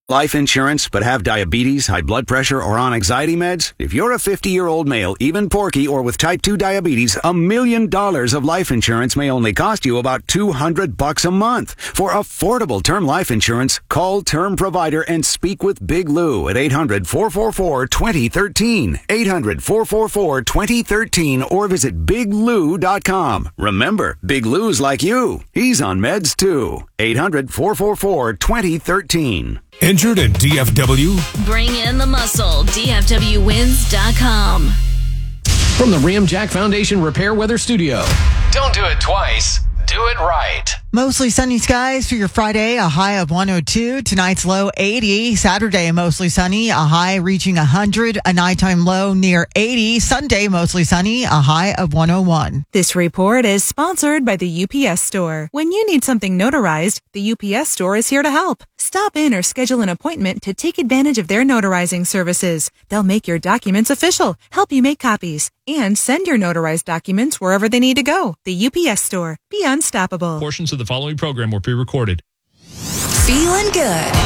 Life insurance, but have diabetes, high blood pressure, or on anxiety meds? If you're a 50-year-old male, even porky, or with type 2 diabetes, $1 million of life insurance may only cost you about $200 a month. For affordable term life insurance, call Term Provider and speak with Big Lou at 800-444-2013. 800-444-2013 or visit biglou.com. Remember, Big Lou's like you. He's on meds too. 800-444-2013. Injured in DFW? Bring in the muscle. DFWwins.com. From the Ramjack Foundation Repair Weather Studio. Don't do it twice. Do it right. Mostly sunny skies for your Friday, a high of 102. Tonight's low 80. Saturday, mostly sunny, a high reaching 100. A nighttime low near 80. Sunday, mostly sunny, a high of 101. This report is sponsored by the UPS Store. When you need something notarized, the UPS Store is here to help. Stop in or schedule an appointment to take advantage of their notarizing services. They'll make your documents official, help you make copies, and send your notarized documents wherever they need to go. The UPS Store. Be unstoppable. Portions of the following program were pre-recorded. Feeling good.